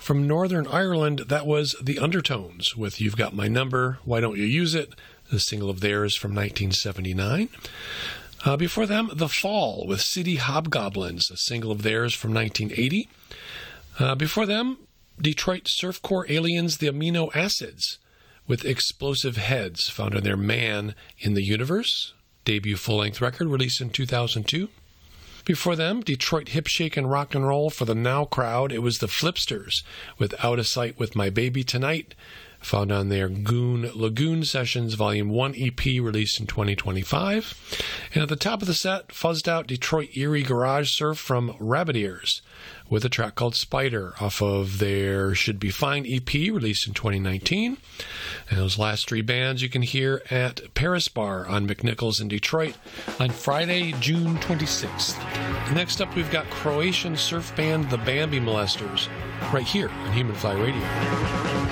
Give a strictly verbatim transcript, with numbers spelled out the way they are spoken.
From Northern Ireland, that was The Undertones with You've Got My Number, Why Don't You Use It, the single of theirs from nineteen seventy-nine. Uh, before them, The Fall with City Hobgoblins, a single of theirs from nineteen eighty. Uh, before them, Detroit Surfcore Aliens, The Amino Acids with Explosive Heads, found on their Man in the Universe, debut full-length record released in two thousand two. Before them, Detroit Hip Shake and Rock and Roll for the Now crowd. It was the Flipsters with Out of Sight with My Baby Tonight, found on their Goon Lagoon Sessions Volume one E P released in twenty twenty-five. And at the top of the set, fuzzed out Detroit Erie Garage Surf from Rabbit Ears with a track called Spider off of their Should Be Fine E P released in twenty nineteen. And those last three bands you can hear at Paris Bar on McNichols in Detroit on Friday, June twenty-sixth. Next up, we've got Croatian surf band The Bambi Molesters right here on Human Fly Radio.